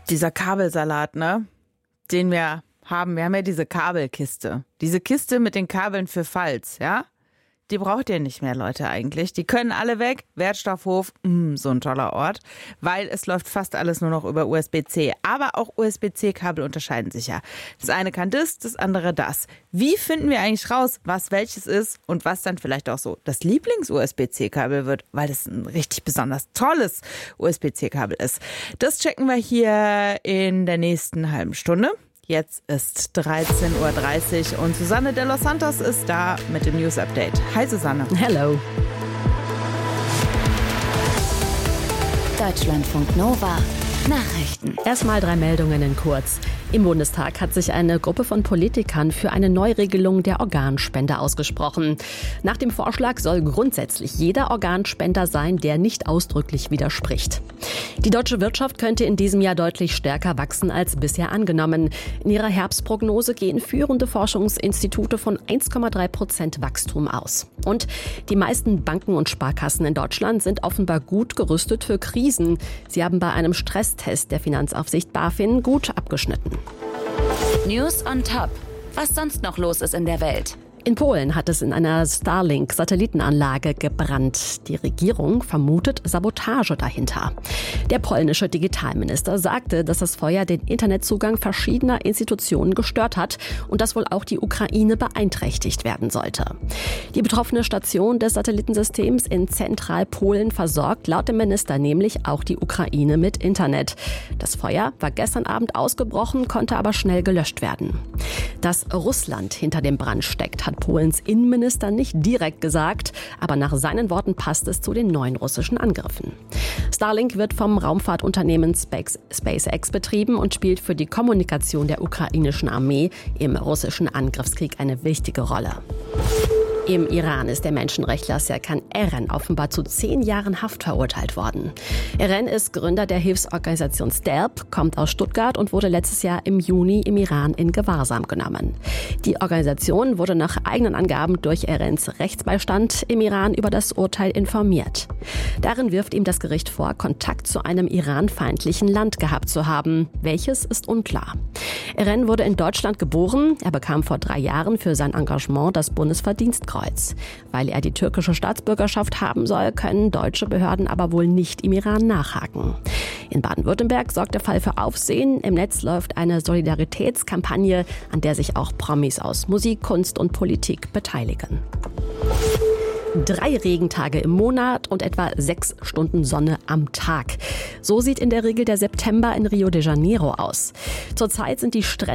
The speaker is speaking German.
Dieser Kabelsalat, ne? Den wir haben. Wir haben ja diese Kabelkiste. Diese Kiste mit den Kabeln für Falls, ja? Die braucht ihr nicht mehr, Leute, eigentlich. Die können alle weg. Wertstoffhof, so ein toller Ort. Weil es läuft fast alles nur noch über USB-C. Aber auch USB-C-Kabel unterscheiden sich ja. Das eine kann das andere das. Wie finden wir eigentlich raus, was welches ist und was dann vielleicht auch so das Lieblings-USB-C-Kabel wird, weil das ein richtig besonders tolles USB-C-Kabel ist. Das checken wir hier in der nächsten halben Stunde. Jetzt ist 13.30 Uhr und Susanne de los Santos ist da mit dem News Update. Hi Susanne. Hello. Deutschlandfunk Nova. Nachrichten. Erstmal 3 Meldungen in kurz. Im Bundestag hat sich eine Gruppe von Politikern für eine Neuregelung der Organspende ausgesprochen. Nach dem Vorschlag soll grundsätzlich jeder Organspender sein, der nicht ausdrücklich widerspricht. Die deutsche Wirtschaft könnte in diesem Jahr deutlich stärker wachsen als bisher angenommen. In ihrer Herbstprognose gehen führende Forschungsinstitute von 1,3% Wachstum aus. Und die meisten Banken und Sparkassen in Deutschland sind offenbar gut gerüstet für Krisen. Sie haben bei einem Stresstest der Finanzaufsicht BaFin gut abgeschnitten. News on Top. Was sonst noch los ist in der Welt? In Polen hat es in einer Starlink-Satellitenanlage gebrannt. Die Regierung vermutet Sabotage dahinter. Der polnische Digitalminister sagte, dass das Feuer den Internetzugang verschiedener Institutionen gestört hat und dass wohl auch die Ukraine beeinträchtigt werden sollte. Die betroffene Station des Satellitensystems in Zentralpolen versorgt laut dem Minister nämlich auch die Ukraine mit Internet. Das Feuer war gestern Abend ausgebrochen, konnte aber schnell gelöscht werden. Dass Russland hinter dem Brand steckt, hat Polens Innenminister nicht direkt gesagt, aber nach seinen Worten passt es zu den neuen russischen Angriffen. Starlink wird vom Raumfahrtunternehmen SpaceX betrieben und spielt für die Kommunikation der ukrainischen Armee im russischen Angriffskrieg eine wichtige Rolle. Im Iran ist der Menschenrechtler Serkan Eren offenbar zu 10 Jahren Haft verurteilt worden. Eren ist Gründer der Hilfsorganisation STELP, kommt aus Stuttgart und wurde letztes Jahr im Juni im Iran in Gewahrsam genommen. Die Organisation wurde nach eigenen Angaben durch Erens Rechtsbeistand im Iran über das Urteil informiert. Darin wirft ihm das Gericht vor, Kontakt zu einem iranfeindlichen Land gehabt zu haben. Welches ist unklar. Eren wurde in Deutschland geboren. Er bekam vor 3 Jahren für sein Engagement das Bundesverdienstkreuz. Weil er die türkische Staatsbürgerschaft haben soll, können deutsche Behörden aber wohl nicht im Iran nachhaken. In Baden-Württemberg sorgt der Fall für Aufsehen. Im Netz läuft eine Solidaritätskampagne, an der sich auch Promis aus Musik, Kunst und Politik beteiligen. 3 Regentage im Monat und etwa 6 Stunden Sonne am Tag. So sieht in der Regel der September in Rio de Janeiro aus. Zurzeit sind die Strände